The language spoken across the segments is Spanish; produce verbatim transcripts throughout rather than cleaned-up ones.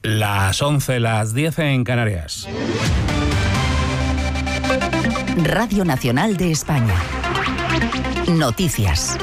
Las once, las diez en Canarias. Radio Nacional de España. Noticias.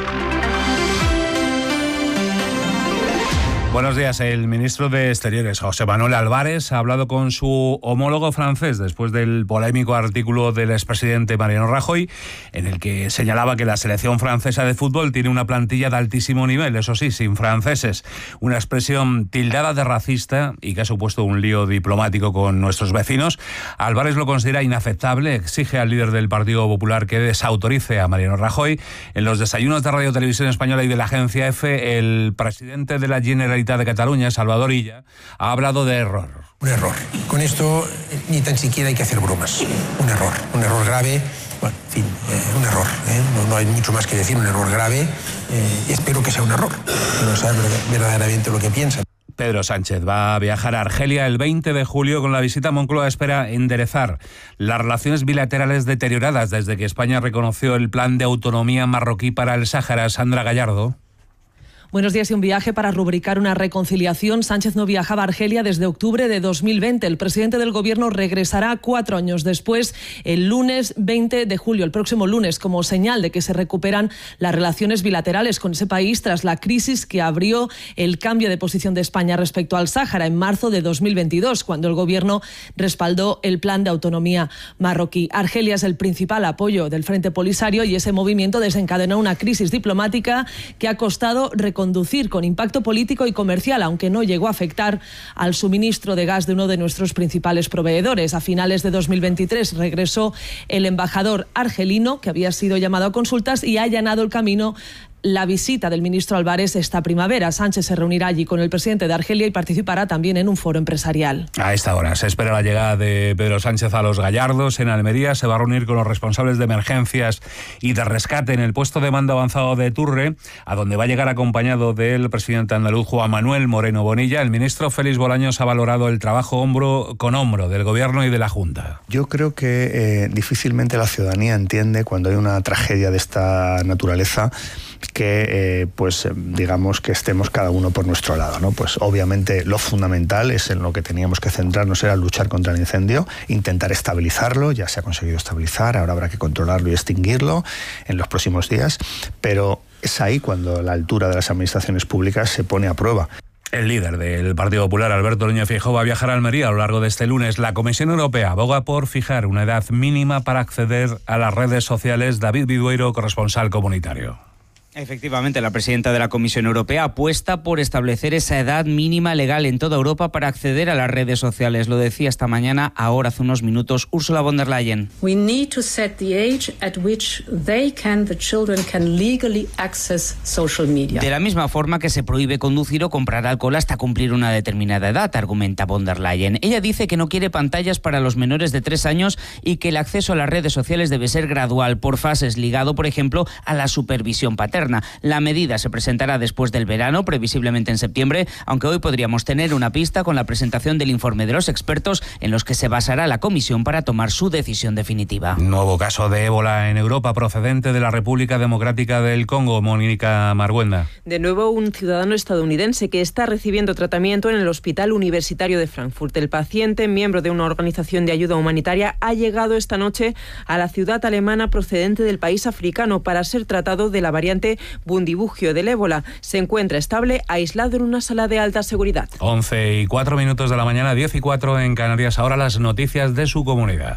Buenos días. El ministro de Exteriores, José Manuel Álvarez, ha hablado con su homólogo francés después del polémico artículo del expresidente Mariano Rajoy, en el que señalaba que la selección francesa de fútbol tiene una plantilla de altísimo nivel, eso sí, sin franceses. Una expresión tildada de racista y que ha supuesto un lío diplomático con nuestros vecinos. Álvarez lo considera inaceptable, exige al líder del Partido Popular que desautorice a Mariano Rajoy. En los desayunos de Radio Televisión Española y de la agencia EFE, el presidente de la Generalitat de Cataluña, Salvador Illa, ha hablado de error. Un error. Con esto ni tan siquiera hay que hacer bromas. Un error. Un error grave. Bueno, en fin, eh, un error. ¿eh? No, no hay mucho más que decir. Un error grave. Eh, espero que sea un error. Que no sea verdaderamente lo que piensan. Pedro Sánchez va a viajar a Argelia el veinte de julio. Con la visita a Moncloa espera enderezar las relaciones bilaterales deterioradas desde que España reconoció el plan de autonomía marroquí para el Sáhara. Sandra Gallardo. Buenos días. Y un viaje para rubricar una reconciliación. Sánchez no viajaba a Argelia desde octubre de dos mil veinte. El presidente del Gobierno regresará cuatro años después, el lunes veinte de julio, el próximo lunes, como señal de que se recuperan las relaciones bilaterales con ese país tras la crisis que abrió el cambio de posición de España respecto al Sáhara en marzo de dos mil veintidós, cuando el Gobierno respaldó el plan de autonomía marroquí. Argelia es el principal apoyo del Frente Polisario y ese movimiento desencadenó una crisis diplomática que ha costado reconstruir conducir con impacto político y comercial, aunque no llegó a afectar al suministro de gas de uno de nuestros principales proveedores. A finales de dos mil veintitrés regresó el embajador argelino, que había sido llamado a consultas, y ha allanado el camino la visita del ministro Álvarez esta primavera. Sánchez se reunirá allí con el presidente de Argelia y participará también en un foro empresarial. A esta hora se espera la llegada de Pedro Sánchez a Los Gallardos, en Almería. Se va a reunir con los responsables de emergencias y de rescate en el puesto de mando avanzado de Turre, a donde va a llegar acompañado del presidente andaluz Juan Manuel Moreno Bonilla. El ministro Félix Bolaños ha valorado el trabajo hombro con hombro del Gobierno y de la Junta. Yo creo que eh, difícilmente la ciudadanía entiende cuando hay una tragedia de esta naturaleza que eh, pues digamos que estemos cada uno por nuestro lado, ¿no? Pues obviamente lo fundamental es en lo que teníamos que centrarnos, era luchar contra el incendio, intentar estabilizarlo. Ya se ha conseguido estabilizar, ahora habrá que controlarlo y extinguirlo en los próximos días, pero es ahí cuando la altura de las administraciones públicas se pone a prueba. El líder del Partido Popular, Alberto Núñez Feijóo, va a viajar a Almería a lo largo de este lunes. La Comisión Europea aboga por fijar una edad mínima para acceder a las redes sociales. David Vidueiro, corresponsal comunitario. Efectivamente, la presidenta de la Comisión Europea apuesta por establecer esa edad mínima legal en toda Europa para acceder a las redes sociales. Lo decía esta mañana, ahora hace unos minutos, Ursula von der Leyen. We need to set the age at which they can, the children can legally access social media. De la misma forma que se prohíbe conducir o comprar alcohol hasta cumplir una determinada edad, argumenta von der Leyen. Ella dice que no quiere pantallas para los menores de tres años y que el acceso a las redes sociales debe ser gradual, por fases, ligado, por ejemplo, a la supervisión paterna. La medida se presentará después del verano, previsiblemente en septiembre, aunque hoy podríamos tener una pista con la presentación del informe de los expertos en los que se basará la comisión para tomar su decisión definitiva. Nuevo caso de ébola en Europa procedente de la República Democrática del Congo. Mónica Marguenda. De nuevo, un ciudadano estadounidense que está recibiendo tratamiento en el Hospital Universitario de Frankfurt. El paciente, miembro de una organización de ayuda humanitaria, ha llegado esta noche a la ciudad alemana procedente del país africano para ser tratado de la variante Bundibugyo del ébola. Se encuentra estable, aislado en una sala de alta seguridad. once y cuatro minutos de la mañana, diez y cuatro en Canarias. Ahora las noticias de su comunidad.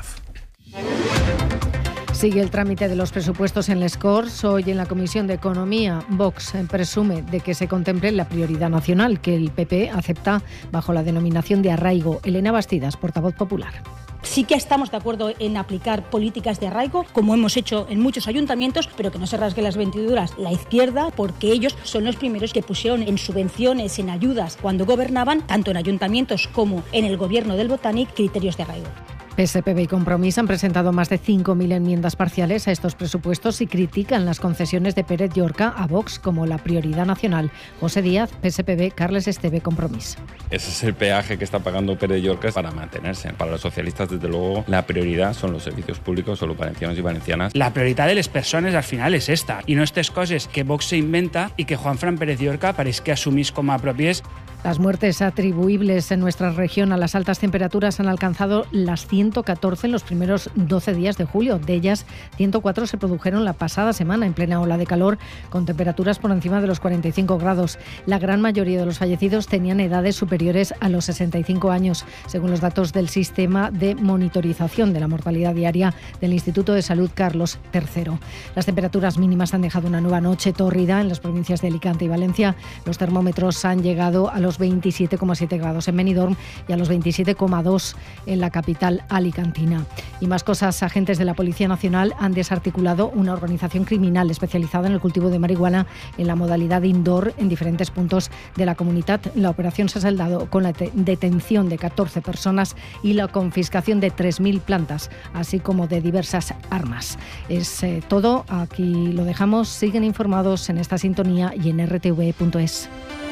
Sigue el trámite de los presupuestos en Les Corts. Hoy en la Comisión de Economía, Vox presume de que se contemple la prioridad nacional que el P P acepta bajo la denominación de arraigo. Elena Bastidas, portavoz popular. Sí que estamos de acuerdo en aplicar políticas de arraigo, como hemos hecho en muchos ayuntamientos, pero que no se rasgue las vestiduras la izquierda, porque ellos son los primeros que pusieron en subvenciones, en ayudas, cuando gobernaban, tanto en ayuntamientos como en el gobierno del Botanic, criterios de arraigo. P S P B y Compromís han presentado más de cinco mil enmiendas parciales a estos presupuestos y critican las concesiones de Pérez Llorca a Vox como la prioridad nacional. José Díaz, P S P B, Carles Esteve, Compromís. Ese es el peaje que está pagando Pérez Llorca para mantenerse. Para los socialistas, desde luego, la prioridad son los servicios públicos, son los valencianos y valencianas. La prioridad de las personas al final es esta, y no estas coses que Vox se inventa y que Juanfran Pérez Llorca pareix que assumís com a pròpies. Las muertes atribuibles en nuestra región a las altas temperaturas han alcanzado las ciento catorce en los primeros doce días de julio. De ellas, ciento cuatro se produjeron la pasada semana en plena ola de calor, con temperaturas por encima de los cuarenta y cinco grados. La gran mayoría de los fallecidos tenían edades superiores a los sesenta y cinco años, según los datos del Sistema de Monitorización de la Mortalidad Diaria del Instituto de Salud Carlos tercero. Las temperaturas mínimas han dejado una nueva noche tórrida en las provincias de Alicante y Valencia. Los termómetros han llegado a los veintisiete coma siete grados en Benidorm y a los veintisiete coma dos en la capital alicantina. Y más cosas, agentes de la Policía Nacional han desarticulado una organización criminal especializada en el cultivo de marihuana en la modalidad indoor en diferentes puntos de la comunidad. La operación se ha saldado con la detención de catorce personas y la confiscación de tres mil plantas, así como de diversas armas. Es eh, todo, aquí lo dejamos. Siguen informados en esta sintonía y en r t v punto es.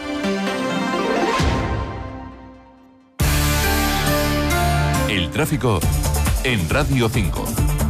El tráfico en Radio cinco.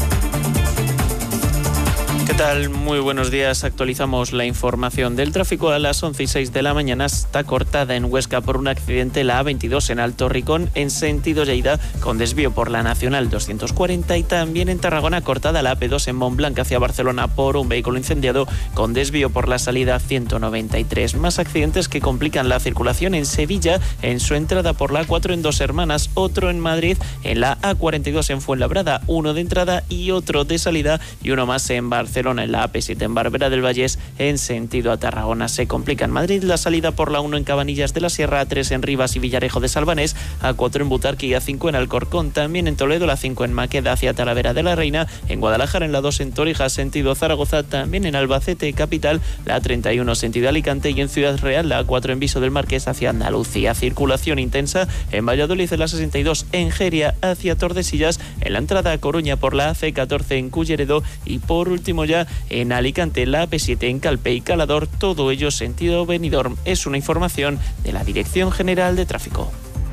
¿Qué tal? Muy buenos días. Actualizamos la información del tráfico. A las once y seis de la mañana está cortada en Huesca por un accidente la A veintidós en Alto Ricón en sentido Lleida, con desvío por la Nacional doscientos cuarenta, y también en Tarragona cortada la A P dos en Montblanc hacia Barcelona por un vehículo incendiado con desvío por la salida ciento noventa y tres. Más accidentes que complican la circulación en Sevilla en su entrada por la A cuatro en Dos Hermanas, otro en Madrid en la A cuarenta y dos en Fuenlabrada, uno de entrada y otro de salida, y uno más en Barcelona en la A P siete en Barberá del Vallés en sentido a Tarragona. Se complica en Madrid la salida por la uno en Cabanillas de la Sierra, A tres en Rivas y Villarejo de Salvanés, A cuatro en Butarque y A cinco en Alcorcón. También en Toledo la cinco en Maqueda hacia Talavera de la Reina, en Guadalajara en la dos en Torija sentido Zaragoza, también en Albacete capital la A treinta y uno sentido Alicante, y en Ciudad Real la A cuatro en Viso del Marqués hacia Andalucía. Circulación intensa en Valladolid en la sesenta y dos en Geria hacia Tordesillas, en la entrada a Coruña por la A C catorce en Culleredo, y por último ya en Alicante la A P siete en Calpe y Calador, todo ello sentido Benidorm. Es una información de la Dirección General de Tráfico.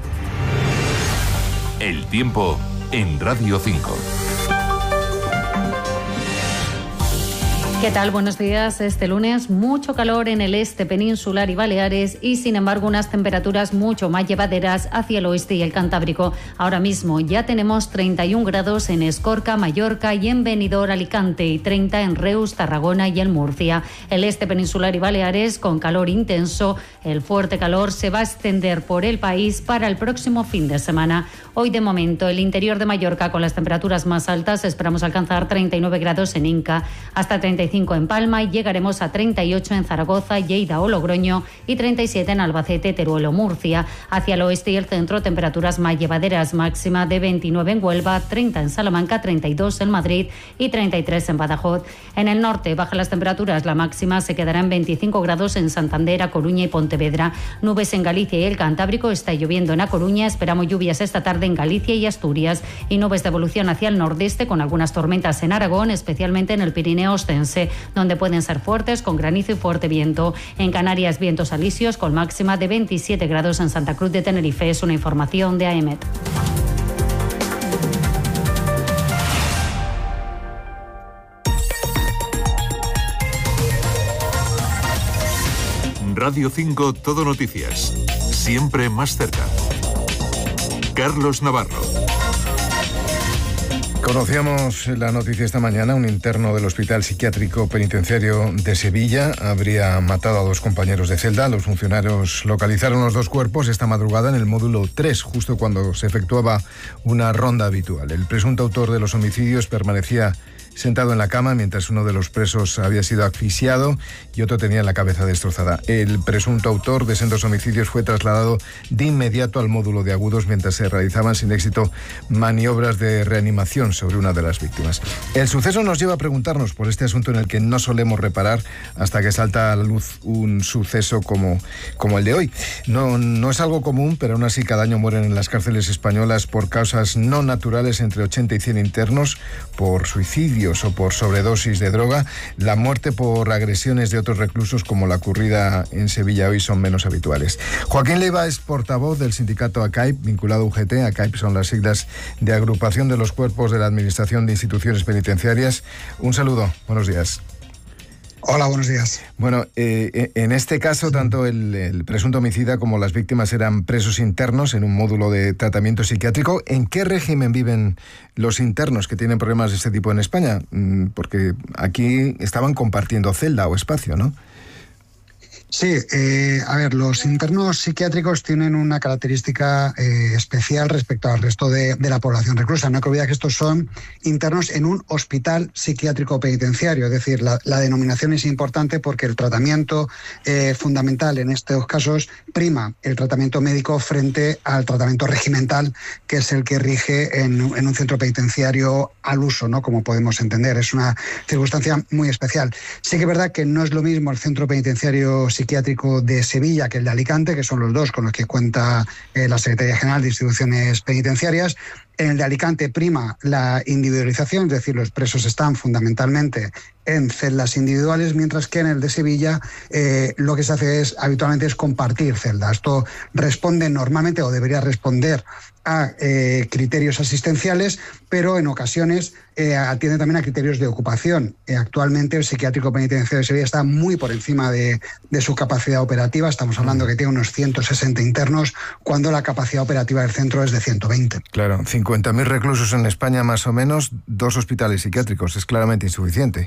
El tiempo en Radio cinco. ¿Qué tal? Buenos días. Este lunes mucho calor en el este peninsular y Baleares, y sin embargo unas temperaturas mucho más llevaderas hacia el oeste y el Cantábrico. Ahora mismo ya tenemos treinta y un grados en Escorca, Mallorca y en Benidorm, Alicante, y treinta en Reus, Tarragona y en Murcia. El este peninsular y Baleares con calor intenso. El fuerte calor se va a extender por el país para el próximo fin de semana. Hoy de momento el interior de Mallorca con las temperaturas más altas, esperamos alcanzar treinta y nueve grados en Inca, hasta treinta y cinco en Palma, y llegaremos a treinta y ocho en Zaragoza, Lleida o Logroño, y treinta y siete en Albacete, Teruel o Murcia. Hacia el oeste y el centro temperaturas más llevaderas, máxima de veintinueve en Huelva, treinta en Salamanca, treinta y dos en Madrid y treinta y tres en Badajoz. En el norte bajan las temperaturas, la máxima se quedará en veinticinco grados en Santander, A Coruña y Pontevedra. Nubes en Galicia y el Cantábrico, está lloviendo en A Coruña, esperamos lluvias esta tarde en Galicia y Asturias, y nubes de evolución hacia el nordeste con algunas tormentas en Aragón, especialmente en el Pirineo ostense, donde pueden ser fuertes con granizo y fuerte viento. En Canarias vientos alisios con máxima de veintisiete grados en Santa Cruz de Tenerife. Es una información de A E M E T. Radio cinco Todo Noticias. Siempre más cerca. Carlos Navarro. Conocíamos la noticia esta mañana. Un interno del Hospital Psiquiátrico Penitenciario de Sevilla habría matado a dos compañeros de celda. Los funcionarios localizaron los dos cuerpos esta madrugada en el módulo tres, justo cuando se efectuaba una ronda habitual. El presunto autor de los homicidios permanecía sentado en la cama mientras uno de los presos había sido asfixiado y otro tenía la cabeza destrozada. El presunto autor de sendos homicidios fue trasladado de inmediato al módulo de agudos mientras se realizaban sin éxito maniobras de reanimación sobre una de las víctimas. El suceso nos lleva a preguntarnos por este asunto en el que no solemos reparar hasta que salta a la luz un suceso como, como el de hoy. No, no es algo común, pero aún así cada año mueren en las cárceles españolas por causas no naturales entre ochenta y cien internos, por suicidio o por sobredosis de droga. La muerte por agresiones de otros reclusos, como la ocurrida en Sevilla hoy, son menos habituales. Joaquín Leiva es portavoz del sindicato ACAIP, vinculado a U G T. ACAIP son las siglas de Agrupación de los Cuerpos de la Administración de Instituciones Penitenciarias. Un saludo, buenos días. Hola, buenos días. Bueno, eh, en este caso, tanto el, el presunto homicida como las víctimas eran presos internos en un módulo de tratamiento psiquiátrico. ¿En qué régimen viven los internos que tienen problemas de este tipo en España? Porque aquí estaban compartiendo celda o espacio, ¿no? Sí, eh, a ver, los internos psiquiátricos tienen una característica eh, especial respecto al resto de, de la población reclusa. No hay que olvidar que estos son internos en un hospital psiquiátrico penitenciario, es decir, la, la denominación es importante porque el tratamiento eh, fundamental en estos casos prima el tratamiento médico frente al tratamiento regimental, que es el que rige en, en un centro penitenciario al uso, ¿no? Como podemos entender, es una circunstancia muy especial. Sí que es verdad que no es lo mismo el centro penitenciario psiquiátrico de Sevilla que el de Alicante, que son los dos con los que cuenta eh, la Secretaría General de Instituciones Penitenciarias. En el de Alicante prima la individualización, es decir, los presos están fundamentalmente en celdas individuales, mientras que en el de Sevilla eh, lo que se hace es habitualmente es compartir celdas. Esto responde normalmente, o debería responder, a eh, criterios asistenciales, pero en ocasiones eh, atiende también a criterios de ocupación. Eh, actualmente el psiquiátrico penitenciario de Sevilla está muy por encima de, de su capacidad operativa. Estamos hablando que tiene unos ciento sesenta internos, cuando la capacidad operativa del centro es de ciento veinte. Claro, cincuenta mil reclusos en España más o menos, dos hospitales psiquiátricos, es claramente insuficiente.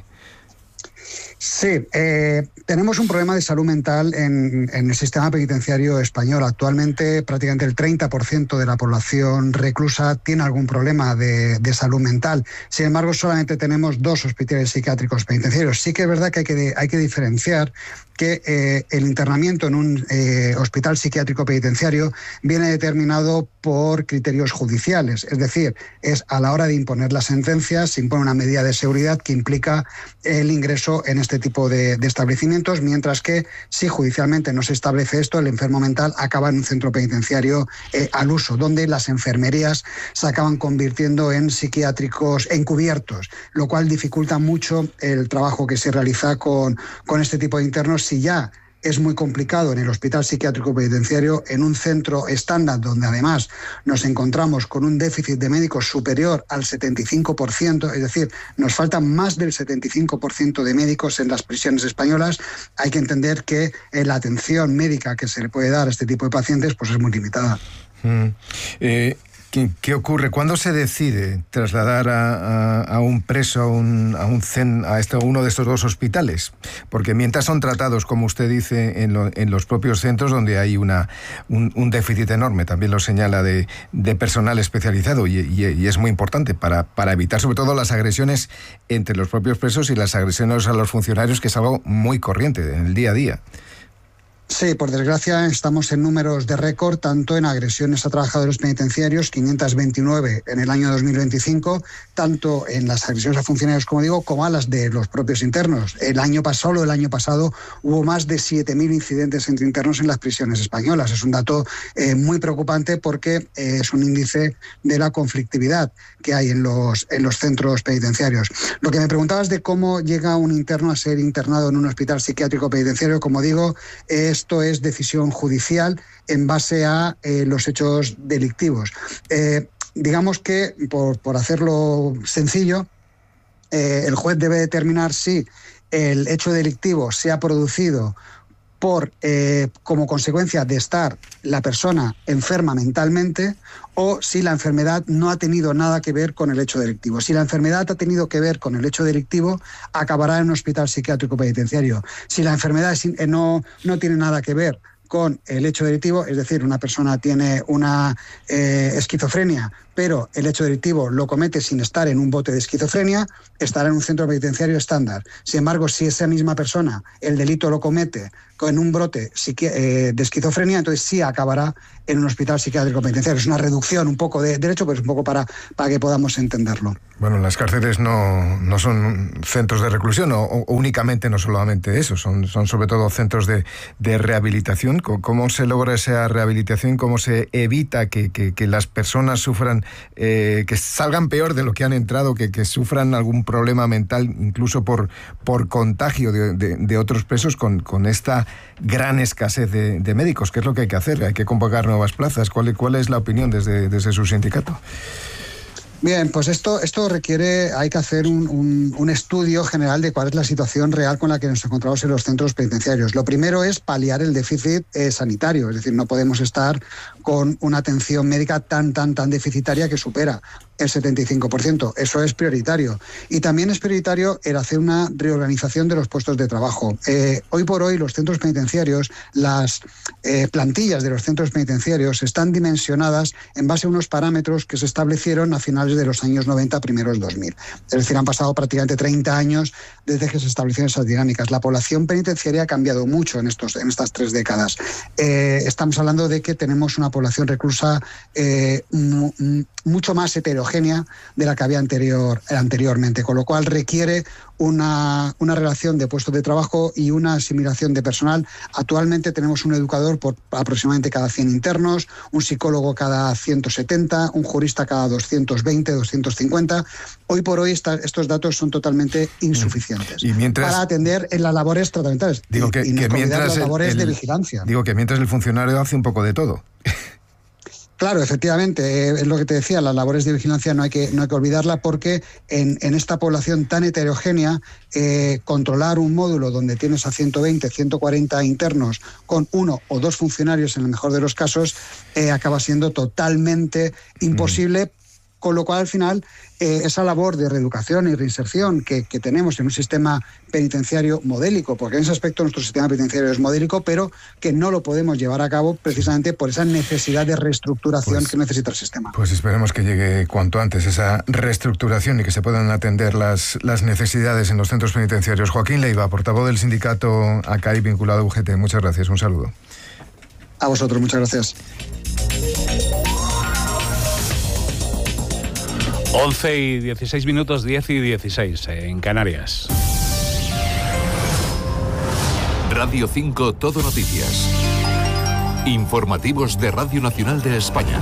Sí, eh, tenemos un problema de salud mental en, en el sistema penitenciario español. Actualmente prácticamente el treinta por ciento de la población reclusa tiene algún problema de, de salud mental. Sin embargo, solamente tenemos dos hospitales psiquiátricos penitenciarios. Sí que es verdad que hay que, hay que diferenciar que eh, el internamiento en un eh, hospital psiquiátrico penitenciario viene determinado por criterios judiciales. Es decir, es a la hora de imponer la sentencia, se impone una medida de seguridad que implica el ingreso en este tipo de, de establecimientos, mientras que si judicialmente no se establece esto, el enfermo mental acaba en un centro penitenciario eh, al uso, donde las enfermerías se acaban convirtiendo en psiquiátricos encubiertos, lo cual dificulta mucho el trabajo que se realiza con, con este tipo de internos. Si ya es muy complicado en el hospital psiquiátrico penitenciario, en un centro estándar donde además nos encontramos con un déficit de médicos superior al setenta y cinco por ciento, es decir, nos faltan más del setenta y cinco por ciento de médicos en las prisiones españolas, hay que entender que eh, la atención médica que se le puede dar a este tipo de pacientes pues es muy limitada. Mm. Eh... ¿Qué, ¿Qué ocurre? ¿Cuándo se decide trasladar a, a, a un preso a, un, a, un cen, a este, uno de estos dos hospitales? Porque mientras son tratados, como usted dice, en, lo, en los propios centros donde hay una, un, un déficit enorme, también lo señala, de, de personal especializado, y, y, y es muy importante para, para evitar sobre todo las agresiones entre los propios presos y las agresiones a los funcionarios, que es algo muy corriente en el día a día. Sí, por desgracia estamos en números de récord, tanto en agresiones a trabajadores penitenciarios, quinientos veintinueve en el año dos mil veinticinco, tanto en las agresiones a funcionarios, como digo, como a las de los propios internos. El año pasado, solo el año pasado, hubo más de siete mil incidentes entre internos en las prisiones españolas. Es un dato eh, muy preocupante porque eh, es un índice de la conflictividad que hay en los, en los centros penitenciarios. Lo que me preguntabas de cómo llega un interno a ser internado en un hospital psiquiátrico penitenciario, como digo, es Esto es decisión judicial en base a eh, los hechos delictivos. Eh, digamos que, por, por hacerlo sencillo, eh, el juez debe determinar si el hecho delictivo se ha producido por eh, como consecuencia de estar la persona enferma mentalmente, o si la enfermedad no ha tenido nada que ver con el hecho delictivo. Si la enfermedad ha tenido que ver con el hecho delictivo, acabará en un hospital psiquiátrico penitenciario. Si la enfermedad es, eh, no, no tiene nada que ver con el hecho delictivo, es decir, una persona tiene una eh, esquizofrenia, pero el hecho delictivo lo comete sin estar en un bote de esquizofrenia, estará en un centro penitenciario estándar. Sin embargo, si esa misma persona el delito lo comete con un brote de esquizofrenia, entonces sí acabará en un hospital psiquiátrico penitenciario. Es una reducción un poco de derecho, pero es un poco para, para que podamos entenderlo. Bueno, las cárceles no, no son centros de reclusión, o, o únicamente, no solamente eso, son, son sobre todo centros de, de rehabilitación. ¿Cómo se logra esa rehabilitación? ¿Cómo se evita que, que, que las personas sufran, eh, que salgan peor de lo que han entrado, que, que sufran algún problema mental, incluso por, por contagio de, de, de otros presos, con, con esta gran escasez de, de médicos? ¿Qué es lo que hay que hacer? ¿Hay que convocar nuevas plazas? ¿Cuál, cuál es la opinión desde, desde su sindicato? Bien, pues esto, esto requiere, hay que hacer un, un, un estudio general de cuál es la situación real con la que nos encontramos en los centros penitenciarios. Lo primero es paliar el déficit eh, sanitario, es decir, no podemos estar con una atención médica tan, tan, tan deficitaria que supera el setenta y cinco por ciento. Eso es prioritario. Y también es prioritario el hacer una reorganización de los puestos de trabajo. Eh, hoy por hoy los centros penitenciarios, las eh, plantillas de los centros penitenciarios están dimensionadas en base a unos parámetros que se establecieron a finales de los años noventa, primeros dos mil. Es decir, han pasado prácticamente treinta años desde que se establecieron esas dinámicas. La población penitenciaria ha cambiado mucho en, estos, en estas tres décadas. Eh, estamos hablando de que tenemos una población reclusa eh, m- m- mucho más heterogénea de la que había anterior, anteriormente, con lo cual requiere una, una relación de puestos de trabajo y una asimilación de personal. Actualmente tenemos un educador por aproximadamente cada cien internos, un psicólogo cada ciento setenta, un jurista cada doscientos veinte, doscientos cincuenta. Hoy por hoy esta, estos datos son totalmente insuficientes y mientras, para atender en las labores tratamentales digo que, y, y no que mientras las labores el, de vigilancia. Digo que mientras el funcionario hace un poco de todo. Claro, efectivamente, es lo que te decía, las labores de vigilancia no hay que, no hay que olvidarla porque en, en esta población tan heterogénea, eh, controlar un módulo donde tienes a ciento veinte, ciento cuarenta internos con uno o dos funcionarios en el mejor de los casos, eh, acaba siendo totalmente imposible. Mm. Con lo cual, al final, eh, esa labor de reeducación y reinserción que, que tenemos en un sistema penitenciario modélico, porque en ese aspecto nuestro sistema penitenciario es modélico, pero que no lo podemos llevar a cabo precisamente por esa necesidad de reestructuración pues, que necesita el sistema. Pues esperemos que llegue cuanto antes esa reestructuración y que se puedan atender las, las necesidades en los centros penitenciarios. Joaquín Leiva, portavoz del sindicato A C A I vinculado a U G T. Muchas gracias, un saludo. A vosotros, muchas gracias. once y dieciséis minutos, diez y dieciséis en Canarias. Radio cinco Todo Noticias. Informativos de Radio Nacional de España.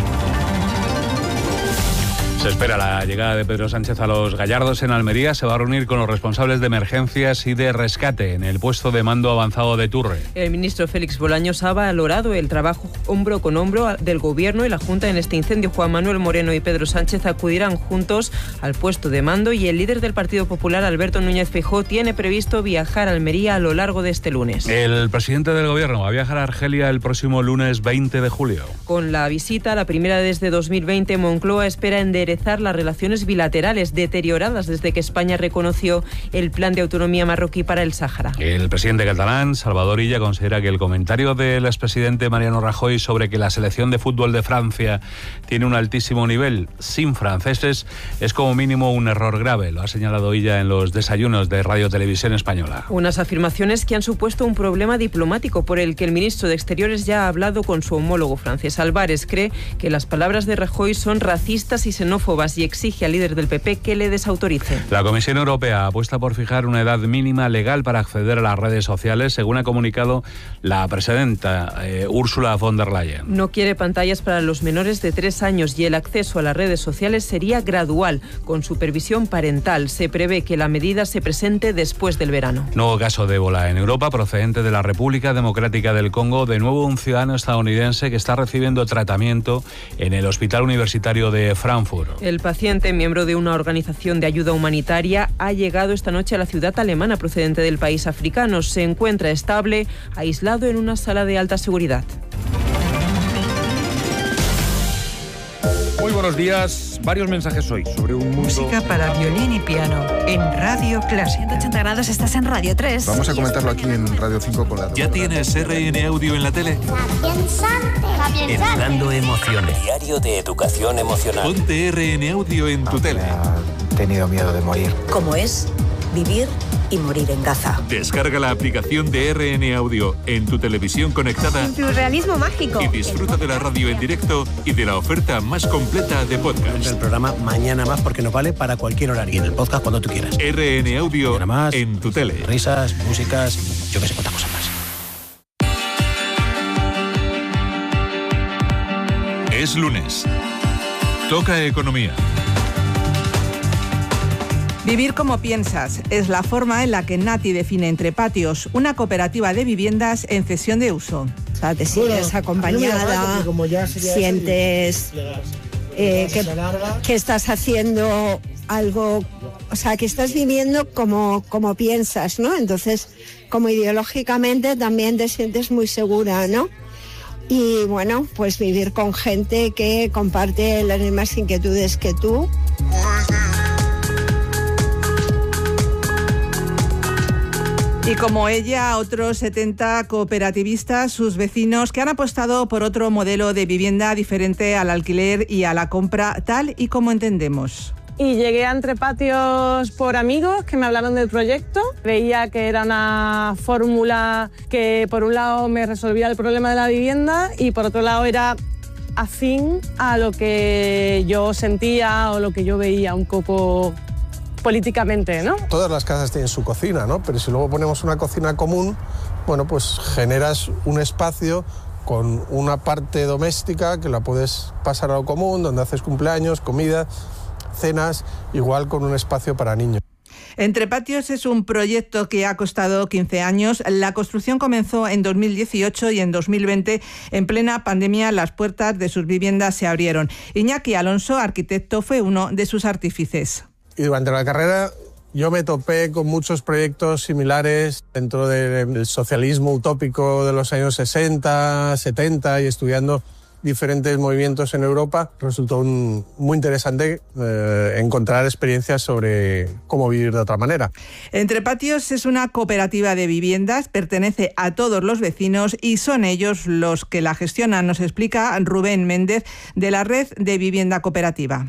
Se espera la llegada de Pedro Sánchez a Los Gallardos en Almería. Se va a reunir con los responsables de emergencias y de rescate en el puesto de mando avanzado de Turre. El ministro Félix Bolaños ha valorado el trabajo hombro con hombro del Gobierno y la Junta en este incendio. Juan Manuel Moreno y Pedro Sánchez acudirán juntos al puesto de mando y el líder del Partido Popular, Alberto Núñez Feijóo, tiene previsto viajar a Almería a lo largo de este lunes. El presidente del Gobierno va a viajar a Argelia el próximo lunes veinte de julio. Con la visita, la primera desde dos mil veinte, Moncloa espera enderezar las relaciones bilaterales deterioradas desde que España reconoció el plan de autonomía marroquí para el Sáhara. El presidente catalán, Salvador Illa, considera que el comentario del expresidente Mariano Rajoy sobre que la selección de fútbol de Francia tiene un altísimo nivel sin franceses es como mínimo un error grave. Lo ha señalado Illa en los desayunos de Radio Televisión Española. Unas afirmaciones que han supuesto un problema diplomático por el que el ministro de Exteriores ya ha hablado con su homólogo francés. Álvarez cree que las palabras de Rajoy son racistas y xenófobas y exige al líder del P P que le desautorice. La Comisión Europea apuesta por fijar una edad mínima legal para acceder a las redes sociales, según ha comunicado la presidenta eh, Ursula von der Leyen. No quiere pantallas para los menores de tres años y el acceso a las redes sociales sería gradual, con supervisión parental. Se prevé que la medida se presente después del verano. Nuevo caso de ébola en Europa, procedente de la República Democrática del Congo. De nuevo un ciudadano estadounidense que está recibiendo tratamiento en el Hospital Universitario de Frankfurt. El paciente, miembro de una organización de ayuda humanitaria, ha llegado esta noche a la ciudad alemana procedente del país africano. Se encuentra estable, aislado en una sala de alta seguridad. Muy buenos días. Varios mensajes hoy sobre un mundo... Música para violín y piano en Radio Clásica. ciento ochenta grados, estás en Radio tres. Vamos a comentarlo aquí en Radio cinco con la... ¿Ya tienes R N Audio en la tele? Educando emociones. Diario de educación emocional. Ponte R N Audio en tu tele. He tenido miedo de morir. ¿Cómo es vivir y morir en Gaza? Descarga la aplicación de R N Audio en tu televisión conectada. Surrealismo mágico. Y disfruta de la radio en directo y de la oferta más completa de podcast. El programa Mañana Más porque nos vale para cualquier horario. Y en el podcast cuando tú quieras. R N Audio más, en tu tele. Risas, músicas, yo que sé cuántas cosas más. Es lunes. Toca economía. Vivir como piensas es la forma en la que Nati define Entre Patios, una cooperativa de viviendas en cesión de uso. O sea, te sientes bueno, acompañada, no sientes eh, que, que estás haciendo algo, o sea, que estás viviendo como, como piensas, ¿no? Entonces, como ideológicamente también te sientes muy segura, ¿no? Y bueno, pues vivir con gente que comparte las mismas inquietudes que tú. Y como ella, otros setenta cooperativistas, sus vecinos, que han apostado por otro modelo de vivienda diferente al alquiler y a la compra, tal y como entendemos. Y llegué a Entre Patios por amigos que me hablaron del proyecto. Veía que era una fórmula que por un lado me resolvía el problema de la vivienda y por otro lado era afín a lo que yo sentía o lo que yo veía un poco políticamente, ¿no? Todas las casas tienen su cocina, ¿no? Pero si luego ponemos una cocina común, bueno, pues generas un espacio con una parte doméstica que la puedes pasar a lo común, donde haces cumpleaños, comida, cenas, igual con un espacio para niños. Entre Patios es un proyecto que ha costado quince años. La construcción comenzó en dos mil dieciocho y en dos mil veinte, en plena pandemia, las puertas de sus viviendas se abrieron. Iñaki Alonso, arquitecto, fue uno de sus artífices. Y durante la carrera yo me topé con muchos proyectos similares dentro del socialismo utópico de los años sesenta, setenta y estudiando diferentes movimientos en Europa. Resultó un, muy interesante eh, encontrar experiencias sobre cómo vivir de otra manera. Entre Patios es una cooperativa de viviendas, pertenece a todos los vecinos y son ellos los que la gestionan, nos explica Rubén Méndez de la Red de Vivienda Cooperativa.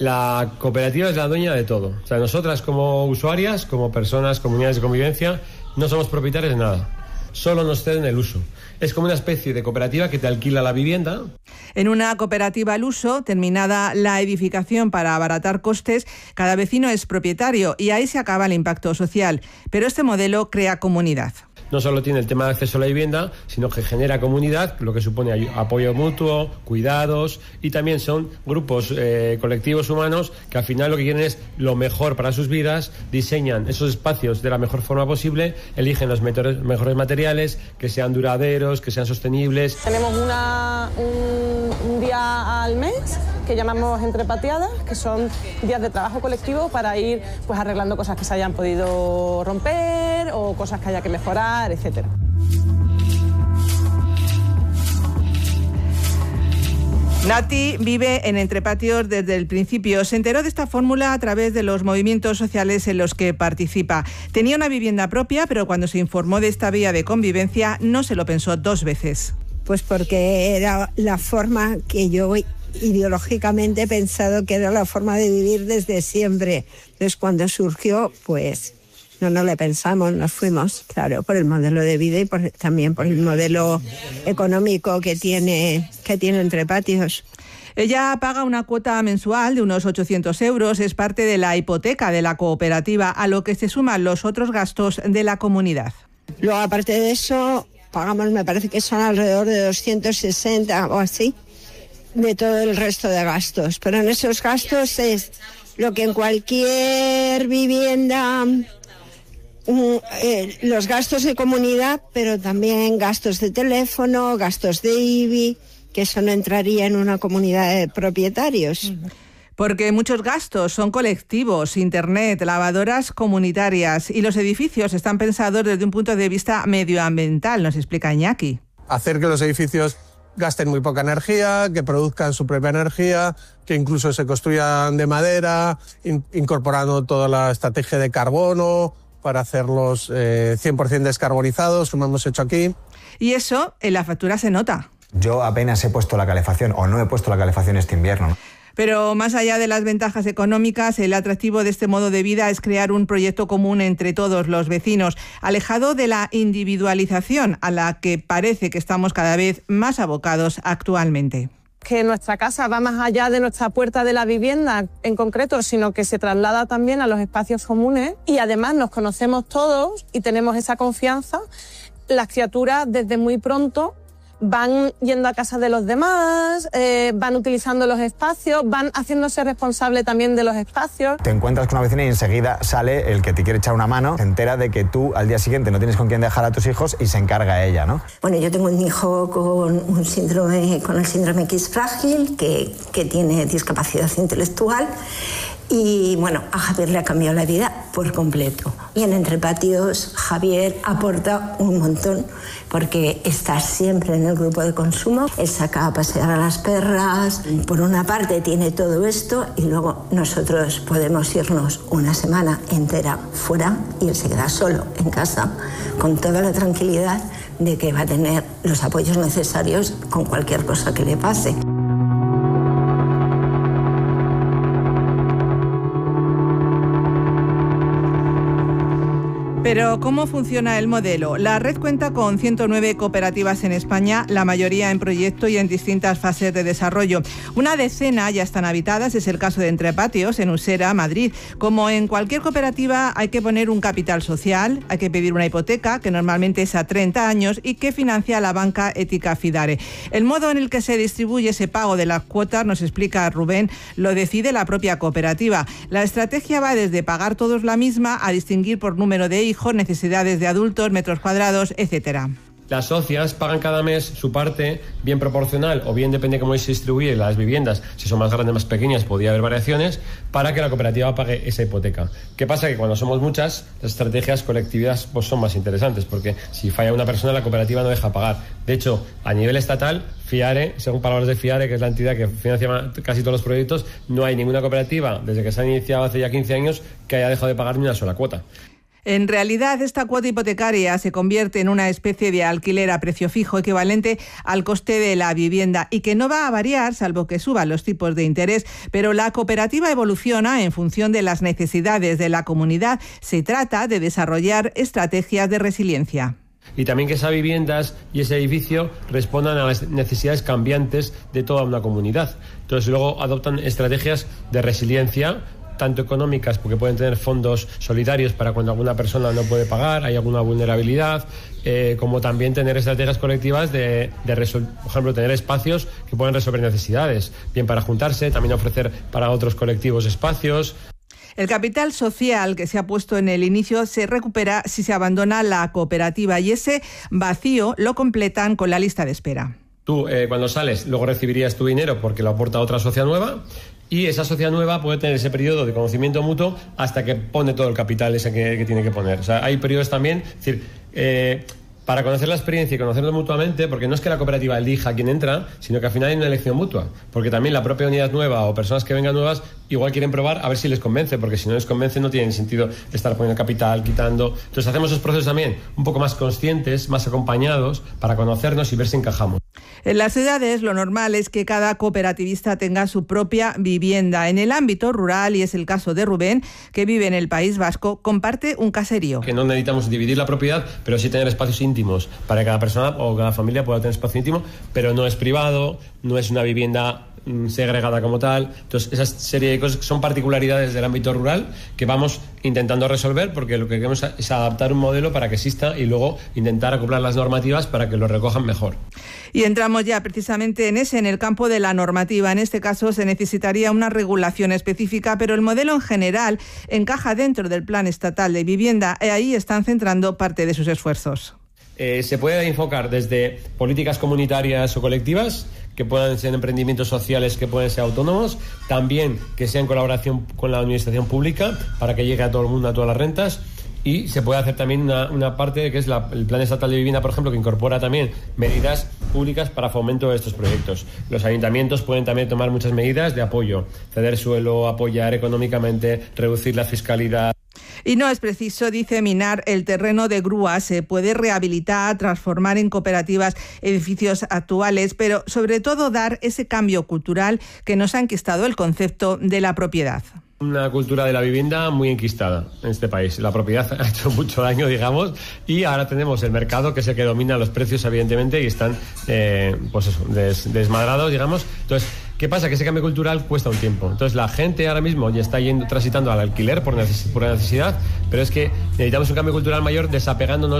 La cooperativa es la dueña de todo. O sea, nosotras como usuarias, como personas, comunidades de convivencia, no somos propietarios de nada. Solo nos ceden el uso. Es como una especie de cooperativa que te alquila la vivienda. En una cooperativa al uso, terminada la edificación para abaratar costes, cada vecino es propietario y ahí se acaba el impacto social. Pero este modelo crea comunidad. No solo tiene el tema de acceso a la vivienda, sino que genera comunidad, lo que supone apoyo mutuo, cuidados, y también son grupos eh, colectivos humanos que al final lo que quieren es lo mejor para sus vidas, diseñan esos espacios de la mejor forma posible, eligen los mejores materiales, que sean duraderos, que sean sostenibles. Tenemos una, un, un día al mes que llamamos entrepateadas, que son días de trabajo colectivo para ir pues arreglando cosas que se hayan podido romper o cosas que haya que mejorar, etcétera. Nati vive en Entre Patios desde el principio. Se enteró de esta fórmula a través de los movimientos sociales en los que participa. Tenía una vivienda propia, pero cuando se informó de esta vía de convivencia no se lo pensó dos veces. Pues porque era la forma que yo ideológicamente he pensado que era la forma de vivir desde siempre. Entonces cuando surgió, pues no nos lo pensamos, nos fuimos, claro, por el modelo de vida y por, también por el modelo económico que tiene, que tiene Entre Patios. Ella paga una cuota mensual de unos ochocientos euros, es parte de la hipoteca de la cooperativa, a lo que se suman los otros gastos de la comunidad. Luego, aparte de eso, pagamos, me parece que son alrededor de doscientos sesenta o así, de todo el resto de gastos. Pero en esos gastos es lo que en cualquier vivienda... Uh, eh, los gastos de comunidad, pero también gastos de teléfono, gastos de I B I, que eso no entraría en una comunidad de propietarios. Porque muchos gastos son colectivos, internet, lavadoras comunitarias y los edificios están pensados desde un punto de vista medioambiental, nos explica Iñaki. Hacer que los edificios gasten muy poca energía, que produzcan su propia energía, que incluso se construyan de madera, in- incorporando toda la estrategia de carbono, para hacerlos eh, cien por ciento descarbonizados, como hemos hecho aquí. Y eso en la factura se nota. Yo apenas he puesto la calefacción o no he puesto la calefacción este invierno. Pero más allá de las ventajas económicas, el atractivo de este modo de vida es crear un proyecto común entre todos los vecinos, alejado de la individualización a la que parece que estamos cada vez más abocados actualmente. Que nuestra casa va más allá de nuestra puerta de la vivienda en concreto, sino que se traslada también a los espacios comunes y además nos conocemos todos y tenemos esa confianza. Las criaturas desde muy pronto van yendo a casa de los demás, eh, van utilizando los espacios, van haciéndose responsable también de los espacios. Te encuentras con una vecina y enseguida sale el que te quiere echar una mano, se entera de que tú al día siguiente no tienes con quién dejar a tus hijos y se encarga ella, ¿no? Bueno, yo tengo un hijo con un síndrome, con el síndrome X frágil, que, que tiene discapacidad intelectual. Y bueno, a Javier le ha cambiado la vida por completo. Y en Entre Patios, Javier aporta un montón porque está siempre en el grupo de consumo. Él saca a pasear a las perras. Por una parte tiene todo esto y luego nosotros podemos irnos una semana entera fuera y él se queda solo en casa con toda la tranquilidad de que va a tener los apoyos necesarios con cualquier cosa que le pase. Pero, ¿cómo funciona el modelo? La red cuenta con ciento nueve cooperativas en España, la mayoría en proyecto y en distintas fases de desarrollo. Una decena ya están habitadas, es el caso de Entre Patios, en Usera, Madrid. Como en cualquier cooperativa, hay que poner un capital social, hay que pedir una hipoteca, que normalmente es a treinta años, y que financia la banca Ética Fidare. El modo en el que se distribuye ese pago de las cuotas, nos explica Rubén, lo decide la propia cooperativa. La estrategia va desde pagar todos la misma a distinguir por número de hijos, necesidades de adultos, metros cuadrados, etcétera. Las socias pagan cada mes su parte bien proporcional o bien depende cómo se distribuye las viviendas, si son más grandes, más pequeñas, podría haber variaciones, para que la cooperativa pague esa hipoteca. ¿Qué pasa? Que cuando somos muchas, las estrategias colectivas pues, son más interesantes, porque si falla una persona, la cooperativa no deja pagar. De hecho, a nivel estatal, FIARE, según palabras de FIARE, que es la entidad que financia casi todos los proyectos, no hay ninguna cooperativa, desde que se han iniciado hace ya quince años, que haya dejado de pagar ni una sola cuota. En realidad, esta cuota hipotecaria se convierte en una especie de alquiler a precio fijo equivalente al coste de la vivienda y que no va a variar salvo que suban los tipos de interés, pero la cooperativa evoluciona en función de las necesidades de la comunidad. Se trata de desarrollar estrategias de resiliencia. Y también que esas viviendas y ese edificio respondan a las necesidades cambiantes de toda una comunidad. Entonces luego adoptan estrategias de resiliencia, tanto económicas, porque pueden tener fondos solidarios para cuando alguna persona no puede pagar, hay alguna vulnerabilidad, eh, como también tener estrategias colectivas de, de resol- por ejemplo, tener espacios que puedan resolver necesidades, bien para juntarse, también ofrecer para otros colectivos espacios. El capital social que se ha puesto en el inicio se recupera si se abandona la cooperativa y ese vacío lo completan con la lista de espera. Tú, eh, cuando sales, luego recibirías tu dinero porque lo aporta otra sociedad nueva. Y esa sociedad nueva puede tener ese periodo de conocimiento mutuo hasta que pone todo el capital ese que, que tiene que poner. O sea, hay periodos también, es decir, eh, para conocer la experiencia y conocerlo mutuamente, porque no es que la cooperativa elija a quién entra, sino que al final hay una elección mutua. Porque también la propia unidad nueva o personas que vengan nuevas igual quieren probar a ver si les convence, porque si no les convence no tiene sentido estar poniendo capital, quitando. Entonces hacemos esos procesos también un poco más conscientes, más acompañados, para conocernos y ver si encajamos. En las ciudades lo normal es que cada cooperativista tenga su propia vivienda. En el ámbito rural, y es el caso de Rubén, que vive en el País Vasco, comparte un caserío. Que no necesitamos dividir la propiedad, pero sí tener espacios íntimos para que cada persona o cada familia pueda tener espacio íntimo, pero no es privado, no es una vivienda segregada como tal. Entonces, esa serie de cosas que son particularidades del ámbito rural que vamos intentando resolver, porque lo que queremos es adaptar un modelo para que exista y luego intentar acoplar las normativas para que lo recojan mejor. Y entramos ya precisamente en ese, en el campo de la normativa. En este caso se necesitaría una regulación específica, pero el modelo en general encaja dentro del Plan Estatal de Vivienda y ahí están centrando parte de sus esfuerzos. Eh, se puede enfocar desde políticas comunitarias o colectivas, que puedan ser emprendimientos sociales, que pueden ser autónomos, también que sea en colaboración con la administración pública para que llegue a todo el mundo, a todas las rentas, y se puede hacer también una, una parte que es la, el Plan Estatal de Vivienda, por ejemplo, que incorpora también medidas públicas para fomento de estos proyectos. Los ayuntamientos pueden también tomar muchas medidas de apoyo, ceder suelo, apoyar económicamente, reducir la fiscalidad. Y no es preciso, dice, minar el terreno de grúa. Se puede rehabilitar, transformar en cooperativas edificios actuales, pero sobre todo dar ese cambio cultural que nos ha enquistado el concepto de la propiedad. Una cultura de la vivienda muy enquistada en este país. La propiedad ha hecho mucho daño, digamos, y ahora tenemos el mercado, que es el que domina los precios, evidentemente, y están eh, pues eso, des, desmadrados, digamos. Entonces, ¿qué pasa? Que ese cambio cultural cuesta un tiempo. Entonces, la gente ahora mismo ya está yendo, transitando al alquiler por, neces- por necesidad, pero es que necesitamos un cambio cultural mayor desapegándonos